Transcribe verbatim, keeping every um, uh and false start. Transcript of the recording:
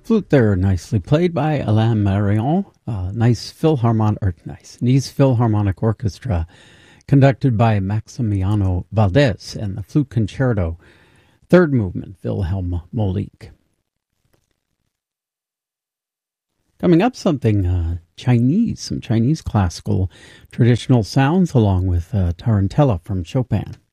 Flute there, nicely played by Alain Marion. Uh, nice Philharmonic, or nice, Nice Philharmonic Orchestra, conducted by Maximiano Valdez, and the Flute Concerto, third movement, Wilhelm Molik. Coming up, something uh, Chinese, some Chinese classical traditional sounds, along with uh, Tarantella from Chopin.